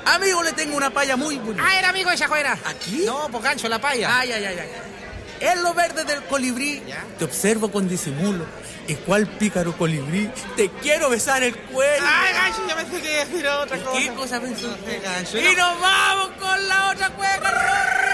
Amigo, le tengo una paya muy bonita. Ah, era amigo de esa juera. ¿Aquí? No, pues gancho, la paya. Ay. En lo verde del colibrí, ¿Ya? te observo con disimulo. ¿Y cuál pícaro colibrí? Te quiero besar el cuello. Ay, gancho, yo pensé que iba a decir otra cosa. ¿Qué cosa pensó? No sé, gancho. Y nos vamos con la otra cueca.